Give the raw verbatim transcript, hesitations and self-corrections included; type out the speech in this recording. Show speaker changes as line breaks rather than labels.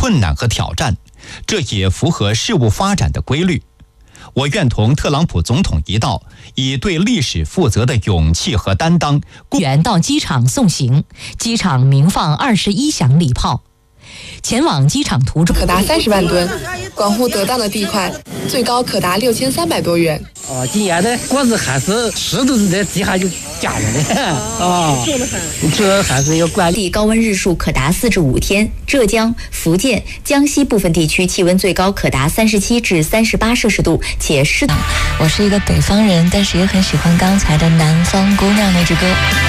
困难和挑战，这也符合事物发展的规律。我愿同特朗普总统一道，以对历史负责的勇气和担当，
员到机场送行，机场鸣放二十一响礼炮。前往机场途中
可达三十万吨，广户得当的地块最高可达六千三百多元。
哦，今年的果子还是石头在地下就加了的啊，这还是要管理。
高温日数可达四至五天，浙江、福建、江西部分地区气温最高可达三十七至三十八摄氏度，且湿。
我是一个北方人，但是也很喜欢刚才的《南方姑娘》那支歌。